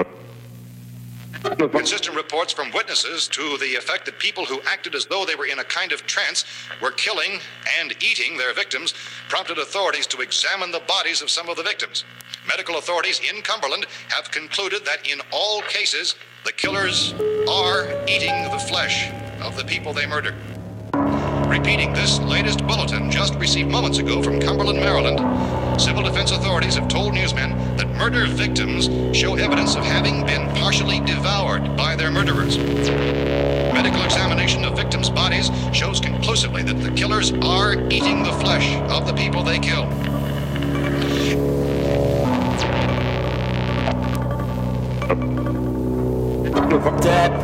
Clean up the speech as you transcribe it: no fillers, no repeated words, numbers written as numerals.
Consistent reports from witnesses to the effect that people who acted as though they were in a kind of trance were killing and eating their victims prompted authorities to examine the bodies of some of the victims. Medical authorities in Cumberland have concluded that in all cases, the killers are eating the flesh of the people they murdered. Repeating this latest bulletin just received moments ago from Cumberland, Maryland, civil defense authorities have told newsmen that murder victims show evidence of having been partially devoured by their murderers. Medical examination of victims' bodies shows conclusively that the killers are eating the flesh of the people they killed. Dad.